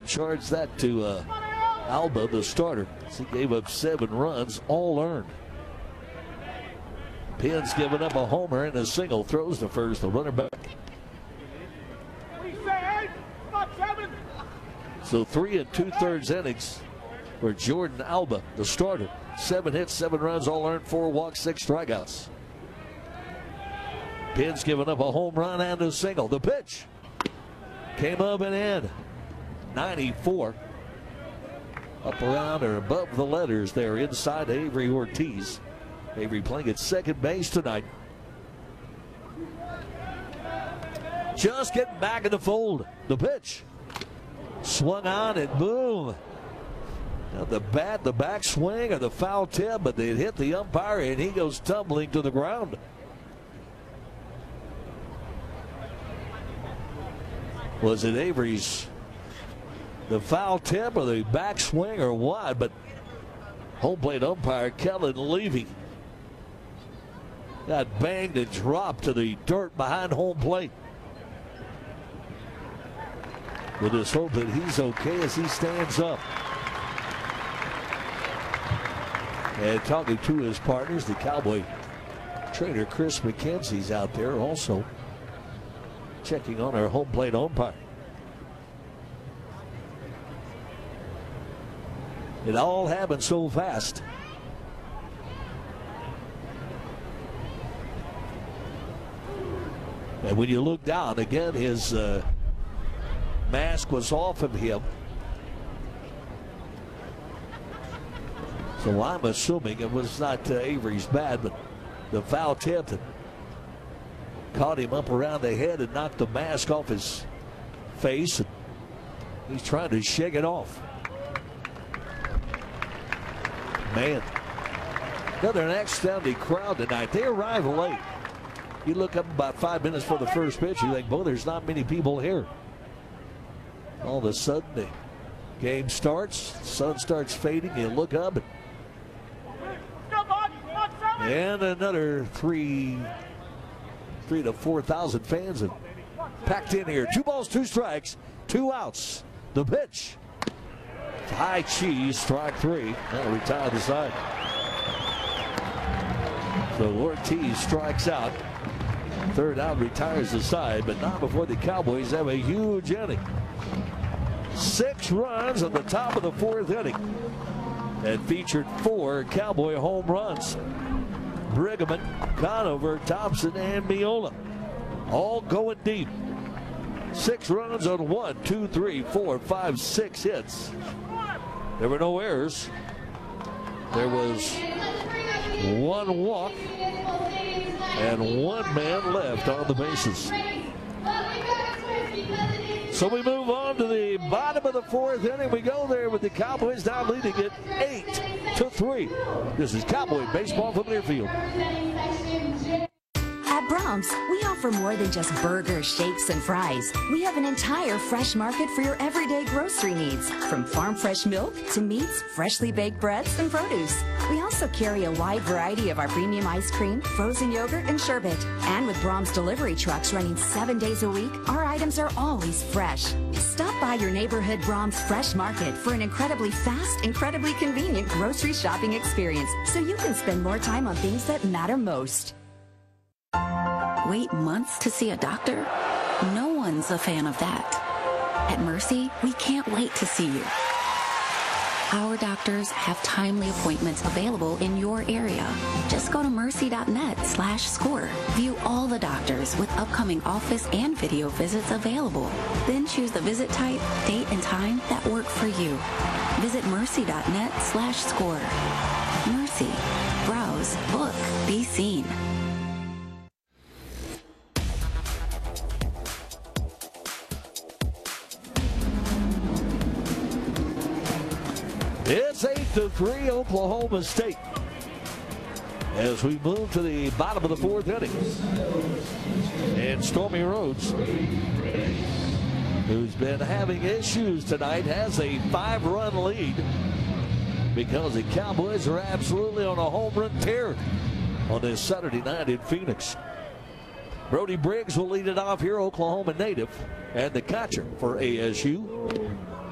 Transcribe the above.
charge that to Alba, the starter. He gave up 7 runs, all earned. Penn's giving up a homer and a single, throws to first, the runner back. So 3 2/3 innings for Jordan Alba, the starter. 7 hits, 7 runs, all earned, 4 walks, 6 strikeouts. Penn's giving up a home run and a single. The pitch came up and in. 94. Up around or above the letters there inside Avery Ortiz. Avery playing at second base tonight. Just getting back in the fold. The pitch swung on and boom. Now the bat, the backswing, or the foul tip, but they hit the umpire and he goes tumbling to the ground. Was it Avery's the foul tip or the backswing or what? But home plate umpire Kellen Levy got banged and dropped to the dirt behind home plate. With his hope that he's okay as he stands up. And talking to his partners, the Cowboy trainer Chris McKenzie's out there also checking on our home plate umpire. It all happened so fast. And when you look down, again, his mask was off of him. So I'm assuming it was not Avery's bat, but the foul tip that caught him up around the head and knocked the mask off his face. And he's trying to shake it off. Man, another outstanding crowd tonight. They arrive late. You look up about 5 minutes for the first pitch, you think, boy, there's not many people here. All of a sudden, the game starts, the sun starts fading, you look up, and another 3,000 to 4,000 fans have packed in here. 2 balls, 2 strikes, 2 outs. The pitch. High cheese, strike 3. That'll retire the side. So Ortiz strikes out. 3rd out, retires the side, but not before the Cowboys have a huge inning. 6 runs at the top of the 4th inning. And featured 4 Cowboy home runs. Brigham, Conover, Thompson, and Miola. All going deep. 6 runs on 1, 2, 3, 4, 5, 6 hits. There were no errors. There was 1 walk and 1 man left on the bases. So we move on to the bottom of the 4th inning. We go there with the Cowboys now leading it 8-3. This is Cowboy Baseball from Learfield. At Braum's, we offer more than just burgers, shakes, and fries. We have an entire fresh market for your everyday grocery needs, from farm fresh milk to meats, freshly baked breads, and produce. We also carry a wide variety of our premium ice cream, frozen yogurt, and sherbet. And with Braum's delivery trucks running 7 days a week, our items are always fresh. Stop by your neighborhood Braum's Fresh Market for an incredibly fast, incredibly convenient grocery shopping experience, so you can spend more time on things that matter most. Wait months to see a doctor? No one's a fan of that. At Mercy, we can't wait to see you. Our doctors have timely appointments available in your area. Just go to mercy.net/score. View all the doctors with upcoming office and video visits available. Then choose the visit type, date, and time that work for you. Visit mercy.net/score. Mercy. Browse, book, be seen. It's 8-3 Oklahoma State as we move to the bottom of the 4th inning. And Stormy Rhodes, who's been having issues tonight, has a 5-run lead because the Cowboys are absolutely on a home run tear on this Saturday night in Phoenix. Brody Briggs will lead it off here, Oklahoma native, and the catcher for ASU.